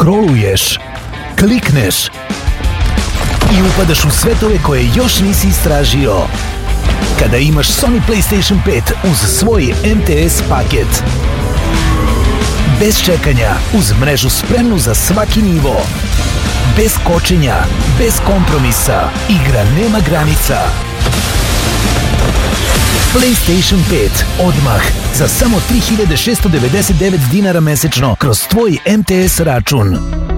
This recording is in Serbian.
Scrolluješ, klikneš i upadaš u svetove koje još nisi istražio. Kada imaš Sony PlayStation 5 uz svoj MTS paket. Bez čekanja, uz mrežu spremnu za svaki nivo. Bez kočenja, bez kompromisa, igra nema granica. PlayStation 5 odmah za samo 3.699 dinara mesečno kroz tvoj MTS račun.